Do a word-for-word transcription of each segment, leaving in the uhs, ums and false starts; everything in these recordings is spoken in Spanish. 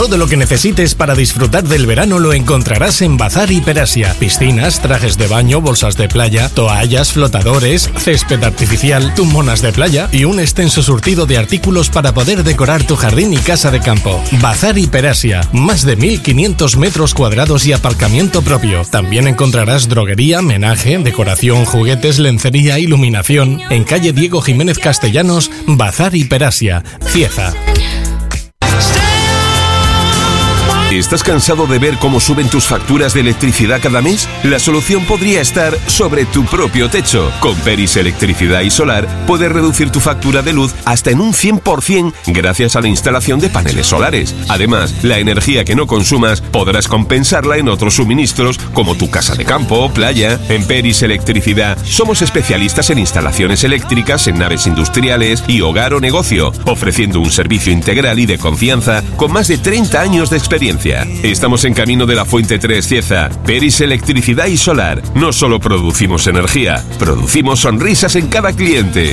Todo lo que necesites para disfrutar del verano lo encontrarás en Bazar Hiperasia. Piscinas, trajes de baño, bolsas de playa, toallas, flotadores, césped artificial, tumonas de playa y un extenso surtido de artículos para poder decorar tu jardín y casa de campo. Bazar Hiperasia, más de mil quinientos metros cuadrados y aparcamiento propio. También encontrarás droguería, menaje, decoración, juguetes, lencería, iluminación. En calle Diego Jiménez Castellanos, Bazar Hiperasia, Cieza. ¿Estás cansado de ver cómo suben tus facturas de electricidad cada mes? La solución podría estar sobre tu propio techo. Con Peris Electricidad y Solar puedes reducir tu factura de luz hasta en un cien por ciento gracias a la instalación de paneles solares. Además, la energía que no consumas podrás compensarla en otros suministros como tu casa de campo o playa. En Peris Electricidad somos especialistas en instalaciones eléctricas en naves industriales y hogar o negocio, ofreciendo un servicio integral y de confianza con más de treinta años de experiencia. Estamos en Camino de la Fuente tres, Cieza. Peris Electricidad y Solar. No solo producimos energía, producimos sonrisas en cada cliente.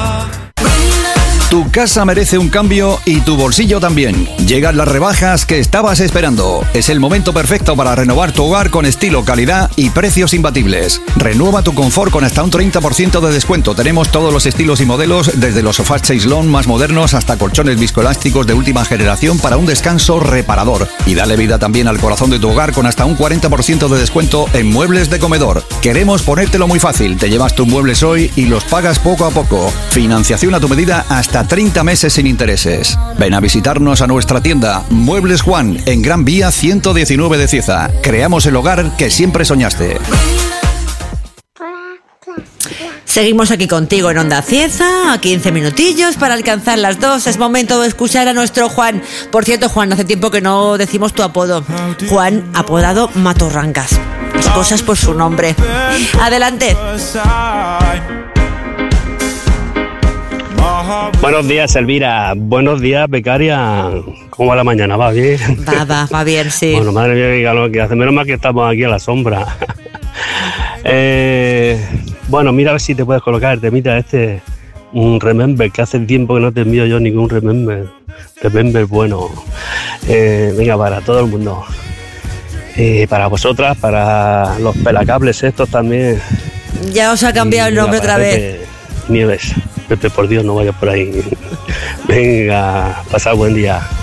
Tu casa merece un cambio y tu bolsillo también. Llegan las rebajas que estabas esperando. Es el momento perfecto para renovar tu hogar con estilo, calidad y precios imbatibles. Renueva tu confort con hasta un treinta por ciento de descuento. Tenemos todos los estilos y modelos, desde los sofás Chaislón más modernos hasta colchones viscoelásticos de última generación para un descanso reparador. Y dale vida también al corazón de tu hogar con hasta un cuarenta por ciento de descuento en muebles de comedor. Queremos ponértelo muy fácil. Te llevas tus muebles hoy y los pagas poco a poco. Financiación a tu medida hasta treinta meses sin intereses. Ven a visitarnos a nuestra tienda Muebles Juan en Gran Vía ciento diecinueve de Cieza. Creamos el hogar que siempre soñaste. Seguimos aquí contigo en Onda Cieza, a quince minutillos para alcanzar las dos. Es momento de escuchar a nuestro Juan. Por cierto, Juan, hace tiempo que no decimos tu apodo. Juan, apodado Matorrancas. Cosas por su nombre. Adelante. Buenos días, Elvira. Buenos días, becaria. ¿Cómo va la mañana? ¿Va bien? Va, va, va bien, sí. Bueno, madre mía, qué calor que hace. Menos mal que estamos aquí a la sombra. eh, bueno, mira a ver si te puedes colocar el temita este, un remember, que hace tiempo que no te envío yo ningún remember. Remember bueno. Eh, venga, para todo el mundo. Eh, para vosotras, para los pelacables estos también. Ya os ha cambiado y, el nombre otra vez. Pepe Nieves. Pepe, por Dios, no vayas por ahí. Venga, pasad buen día.